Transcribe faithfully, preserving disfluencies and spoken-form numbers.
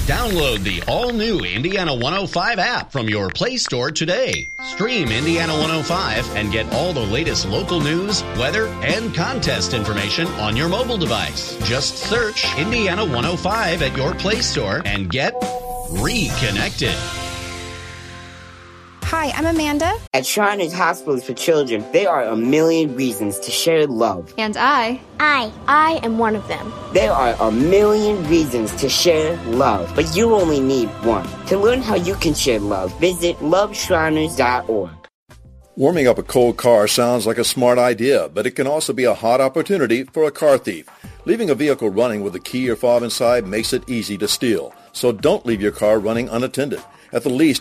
Download the all-new Indiana one oh five app from your Play Store today. Stream Indiana one oh five and get all the latest local news, weather, and contest information on your mobile device. Just search Indiana one oh five at your Play Store and get reconnected. Hi, I'm Amanda. At Shriners Hospitals for Children, there are a million reasons to share love. And I. I. I am one of them. There are a million reasons to share love, but you only need one. To learn how you can share love, visit love shriners dot org. Warming up a cold car sounds like a smart idea, but it can also be a hot opportunity for a car thief. Leaving a vehicle running with a key or fob inside makes it easy to steal. So don't leave your car running unattended. At the least,